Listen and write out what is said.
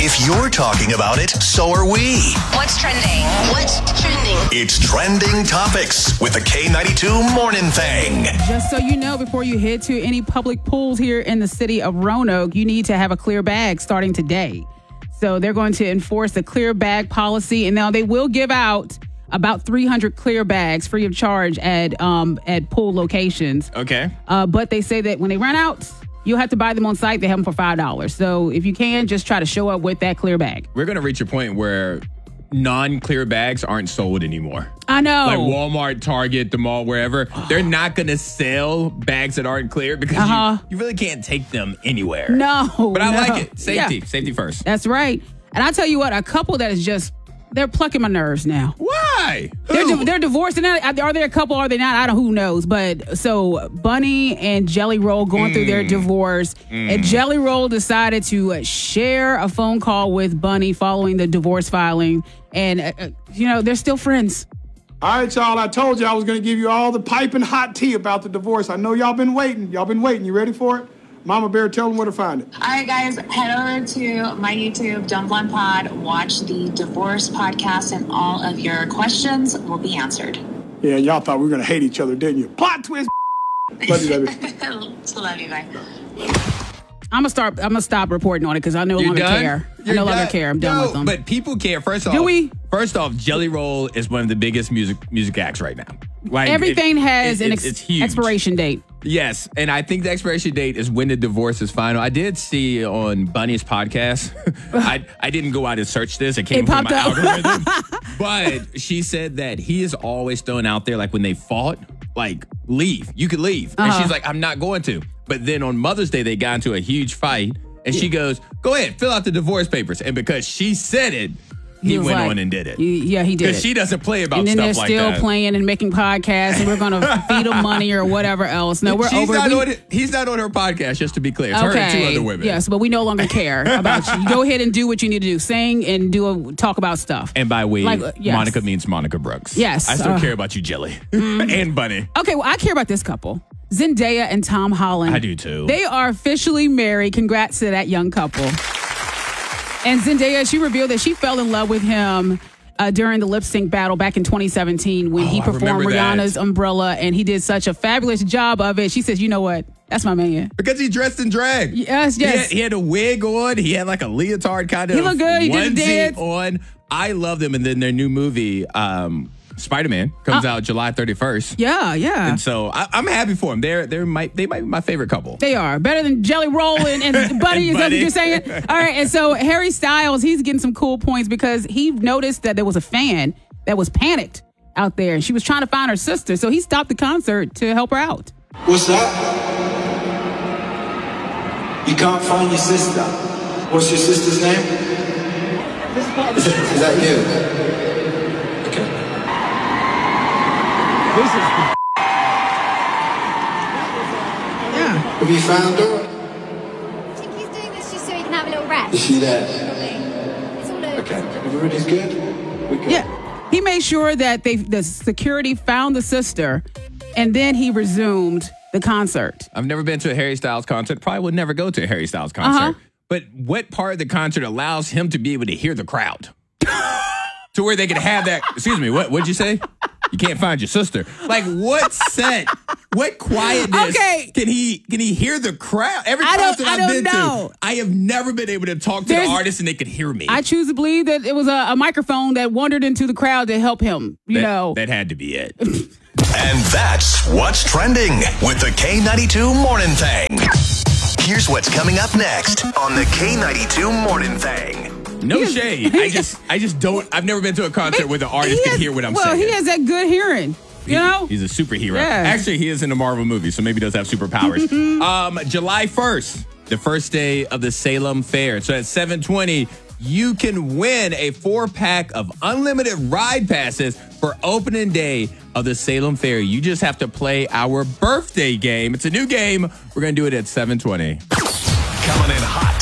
If you're talking about it, so are we. What's trending? It's Trending Topics with the K92 Morning Thing. Just so you know, before you head to any public pools here in the city of Roanoke, you need to have a clear bag starting today. So they're going to enforce the clear bag policy, and now they will give out about 300 clear bags free of charge at pool locations. Okay. But they say that when they run out, you'll have to buy them on site. They have them for $5. So if you can, just try to show up with that clear bag. We're going to reach a point where non-clear bags aren't sold anymore. I know. Like Walmart, Target, the mall, wherever. They're not going to sell bags that aren't clear because you really can't take them anywhere. No. But I like it. Safety. Yeah. Safety first. That's right. And I tell you what, a couple that is just, they're plucking my nerves now. Why? Who? They're divorced. And are they a couple? Are they not? I don't know. Who knows? But so Bunny and Jelly Roll going through their divorce. And Jelly Roll decided to share a phone call with Bunny following the divorce filing. And, they're still friends. All right, y'all. I told you I was going to give you all the piping hot tea about the divorce. I know y'all been waiting. You ready for it? Mama Bear, tell them where to find it. All right, guys, head over to my YouTube, Dumb Blonde Pod. Watch the divorce podcast, and all of your questions will be answered. Yeah, y'all thought we were going to hate each other, didn't you? Plot twist. Love you, baby. Love you, bye. I'm gonna stop reporting on it because I no longer care. I no longer care. I'm done with them. But people care. First off, do we? First off, Jelly Roll is one of the biggest music acts right now. Like everything has an it's huge. expiration date. Yes, and I think the expiration date is when the divorce is final. I did see on Bunny's podcast. I didn't go out and search this. It came from my algorithm. But she said that he is always thrown out there, like when they fought, like leave. You could leave, and she's like, I'm not going to. But then on Mother's Day, they got into a huge fight, and she goes, go ahead, fill out the divorce papers. And because she said it, he went on and did it. Yeah, he did. Because she doesn't play about stuff like that. And then they're still playing and making podcasts, and we're going to feed them money or whatever else. No, he's not on her podcast, just to be clear. It's her and two other women. Yes, but we no longer care about you. Go ahead and do what you need to do. Sing and talk about stuff. And by we, Monica means Monica Brooks. Yes. I still care about you, Jelly. And Bunny. Okay, well, I care about this couple. Zendaya and Tom Holland. I do too. They are officially married. Congrats to that young couple. And Zendaya, she revealed that she fell in love with him during the lip sync battle back in 2017 when he performed Rihanna's Umbrella, and he did such a fabulous job of it. She says, you know what? That's my man. Because he dressed in drag. Yes. He had a wig on. He had like a leotard kind of He looked good. He did the dance on. I love them. And then their new movie, Spider-Man, comes out July 31st. Yeah. And so I'm happy for them. They might be my favorite couple. They are. Better than Jelly Roll and Bunny. Is that what you're saying? All right. And so Harry Styles, he's getting some cool points because he noticed that there was a fan that was panicked out there. And she was trying to find her sister. So he stopped the concert to help her out. What's that? You can't find your sister. What's your sister's name? Is that you? Have you found her? I think he's doing this just so he can have a little rest. Is she there? It's all over. Okay. Everybody's good? Yeah. He made sure that the security found the sister, and then he resumed the concert. I've never been to a Harry Styles concert. Probably would never go to a Harry Styles concert. But what part of the concert allows him to be able to hear the crowd? To where they can have that. Excuse me, what'd you say? You can't find your sister. Like, what set? What quietness? Okay. Can he hear the crowd? Every concert I've been to, I have never been able to talk to the artist and they could hear me. I choose to believe that it was a microphone that wandered into the crowd to help him. That had to be it. And that's what's trending with the K92 Morning Thing. Here's what's coming up next on the K92 Morning Thing. No shade. I just don't. I've never been to a concert where the artist can hear what I'm saying. Well, he has that good hearing. He's a superhero. Yeah. Actually, he is in a Marvel movie, so maybe he does have superpowers. July 1st, the first day of the Salem Fair. So at 7:20, you can win a 4-pack of unlimited ride passes for opening day of the Salem Fair. You just have to play our birthday game. It's a new game. We're going to do it at 7:20. Coming in hot